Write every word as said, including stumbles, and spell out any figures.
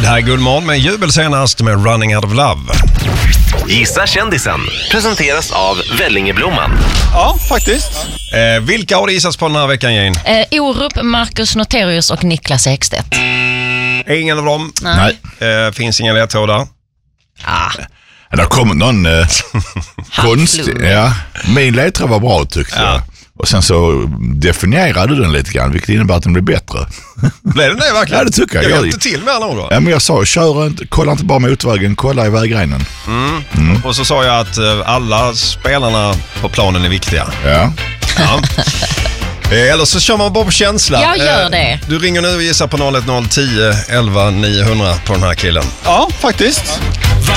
Det här är Guldmorgon med jubel senast med Running Out of Love. Gissa kändisen presenteras av Vellingeblomman. Ja, faktiskt. Eh, vilka har det gissats på den här veckan, Jane? Eh, Orup, Marcus Noterius och Niklas Ekstedt. Ingen av dem. Nej. Eh, finns inga ledtrådar. Ah. Det har kommit någon eh, konstig. Ja. Min ledtråd var bra, tyckte Ja. jag. Och sen så definierade du den lite grann, vilket innebär att den blir bättre. Blev den det verkligen? Ja, det tycker jag. Jag Jag- hjälpte till med alla ord då. Ja, men jag sa, kör inte, kolla inte bara motvägen, kolla i vägrenen. Och så sa jag att eh, alla spelarna på planen är viktiga. Ja. Ja. Eh, Eller så kör man bara på känsla. Jag gör Eh, det. Du ringer nu och gissar på noll ett noll tio elva niohundra på den här killen. Ja, faktiskt.